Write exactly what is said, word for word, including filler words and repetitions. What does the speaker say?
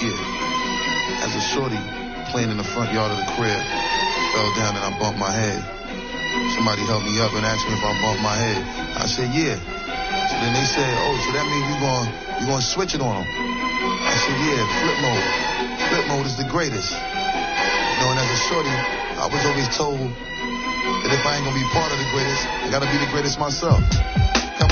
Yeah. As a shorty playing in the front yard of the crib, fell down and I bumped my head. Somebody helped me up and asked me if I bumped my head. I said, yeah. So then they said, oh, so that means you're going you gonna switch it on them. I said, yeah, flip mode. Flip mode is the greatest. You know, and as a shorty, I was always told that if I ain't going to be part of the greatest, I got to be the greatest myself.